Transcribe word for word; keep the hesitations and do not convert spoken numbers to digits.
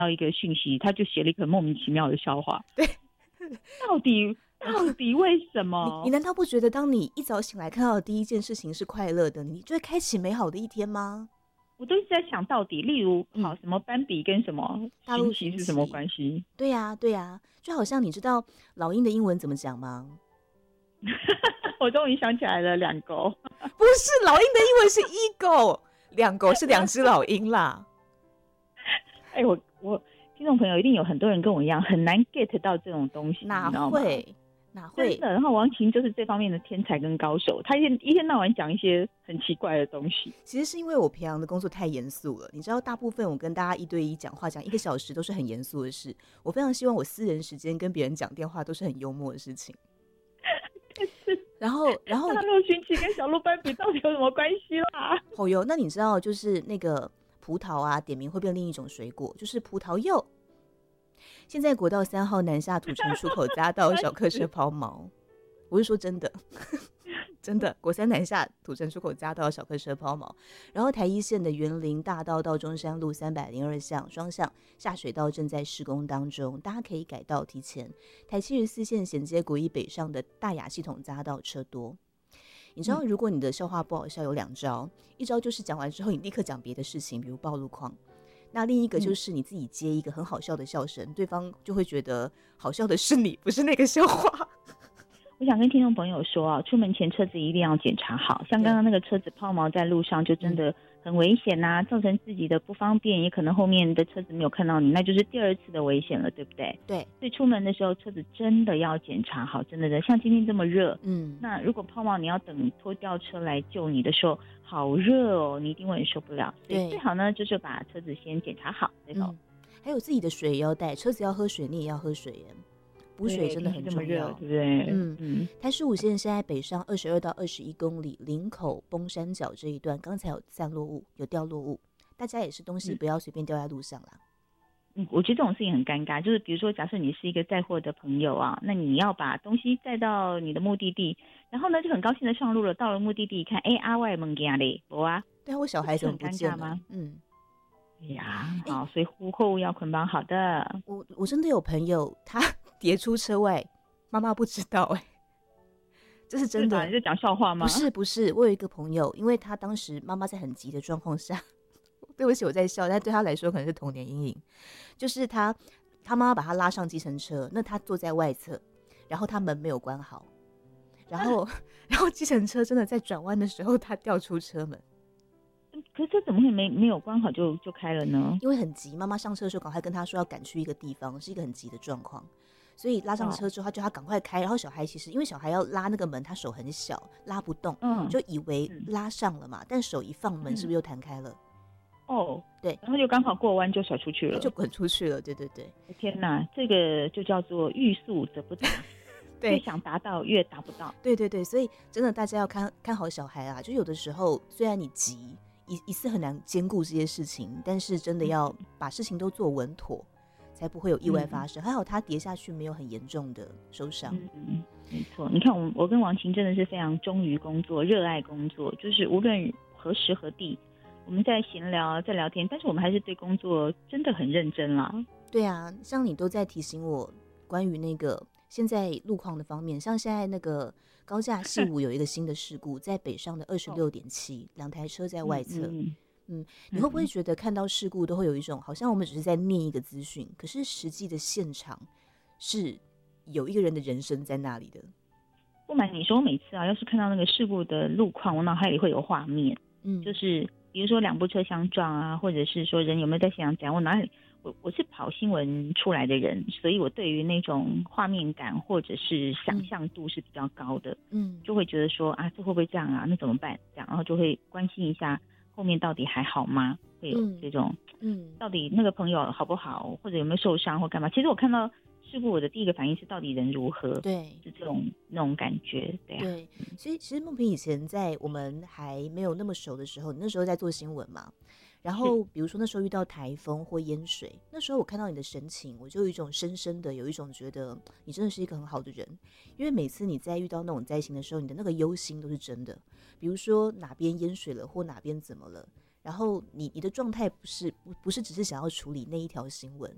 到一个讯息，他就写了一个莫名其妙的笑话。 对， 到底到底为什么？ 你你难道不觉得，当你一早醒来看到的第一件事情是快乐的，你就会开启美好的一天吗？ 我都一直在想到底，例如好、 嗯、 什么斑比跟什么大陆寻奇是什么关系？ 对呀、啊、对呀、啊，就好像你知道老鹰的英文怎么讲吗？ 我终于想起来了，两狗。 不是，老鹰的英文是 eagle， 两狗是两只老鹰啦。 哎、欸，我我听众朋友一定有很多人跟我一样很难 get 到这种东西， 哪会哪会？ 真的。然后王琴就是这方面的天才跟高手，他一天一天到晚讲一些很奇怪的东西。 其实是因为我平常的工作太严肃了，你知道，大部分我跟大家一对一讲话讲一个小时都是很严肃的事。我非常希望我私人时间跟别人讲电话都是很幽默的事情。然后，然后大陆寻奇跟小鹿斑比到底有什么关系啦？ 好哟，那你知道就是那个葡萄啊，点名会变另一种水果，就是葡萄柚。现在国道三号南下土城出口匝道小客车抛锚，我是说真的，真的，国三南下土城出口匝道小客车抛锚。然后台一线的园林大道到中山路三百零二巷双向下水道正在施工当中，大家可以改道提前。台七十四线衔接国一北上的大雅系统匝道车多。你知道，如果你的笑话不好笑，有两招，一招就是讲完之后你立刻讲别的事情，比如暴露框。那另一个就是你自己接一个很好笑的笑声，嗯、对方就会觉得好笑的是你，不是那个笑话。 我想跟听众朋友说啊，出门前车子一定要检查好，像刚刚那个车子抛锚在路上，就真的很危险呐、啊，造成自己的不方便，也可能后面的车子没有看到你，那就是第二次的危险了，对不对？ 对， 所以出门的时候车子真的要检查好，真的的，像今天这么热， 嗯， 那如果抛锚你要等拖吊车来救你的时候，好热哦，你一定会很受不了。所以最好呢，就是把车子先检查好，最后、 嗯、还有自己的水也要带，车子要喝水，你也要喝水耶。补水真的很重要， 对不对？嗯嗯。台十五线现在北上二十二到二十一公里，林口崩山角这一段，刚才有散落物，有掉落物，大家也是东西不要随便掉在路上啦。 嗯，我觉得这种事情很尴尬，就是比如说，假设你是一个载货的朋友啊，那你要把东西载到你的目的地，然后呢就很高兴的上路了，到了目的地一看，哎，阿外蒙家嘞，我啊， 对啊，我小孩怎么不见了？ 很尴尬吗？ 嗯。 哎呀，好，所以货物要捆绑好的。 我我真的有朋友，他跌出车外，妈妈不知道哎、欸，这是真的。 你在讲笑话吗？ 不是不是，我有一个朋友，因为他当时妈妈在很急的状况下，对不起我在笑，但对他来说可能是童年阴影。就是他他妈妈把他拉上计程车，那他坐在外侧，然后他门没有关好，然后、啊、然后计程车真的在转弯的时候，他掉出车门。 可是这怎么会没没有关好就就开了呢？ 因为很急，妈妈上车的时候赶快跟他说要赶去一个地方，是一个很急的状况，所以拉上车之后，他叫他赶快开。然后小孩其实因为小孩要拉那个门，他手很小，拉不动，嗯、就以为拉上了嘛，嗯、但手一放门，是不是又弹开了？ 哦， 对， 然后就刚好过弯就甩出去了， 就滚出去了。对对对， 天哪，这个就叫做欲速则不达。 对， 越想达到越达不到。 对对对，所以真的大家要看看好小孩啊！就有的时候虽然你急。一一次很难兼顾这些事情，但是真的要把事情都做稳妥，才不会有意外发生。嗯、还好他跌下去没有很严重的受伤。 嗯嗯，没错。你看我我跟王琴真的是非常忠于工作，热爱工作，就是无论何时何地，我们在闲聊在聊天，但是我们还是对工作真的很认真啦。 对啊，像你都在提醒我关于那个现在路况的方面，像现在那个高架系五有一个新的事故，在北上的二十六点七，两台车在外侧。嗯, 嗯，你会不会觉得看到事故都会有一种好像我们只是在念一个资讯，可是实际的现场是有一个人的人生在那里的？ 不瞒你说，我每次啊，要是看到那个事故的路况，我脑海里会有画面，嗯，就是比如说两部车相撞啊，或者是说人有没有在现场讲，我脑海里。我我是跑新闻出来的人，所以我对于那种画面感或者是想象度是比较高的，嗯，就会觉得说啊，这会不会这样啊？那怎么办？这样，然后就会关心一下后面到底还好吗？会有这种，嗯，到底那个朋友好不好，或者有没有受伤或干嘛？其实我看到事故，我的第一个反应是到底人如何？ 对， 是这种那种感觉，对啊。 对，所以其实梦萍以前在我们还没有那么熟的时候，你那时候在做新闻嘛。然后比如说那时候遇到台风或淹水，那时候我看到你的神情，我就有一种深深的有一种觉得你真的是一个很好的人，因为每次你在遇到那种灾情的时候，你的那个忧心都是真的，比如说哪边淹水了或哪边怎么了，然后你你的状态不是不不是只是想要处理那一条新闻，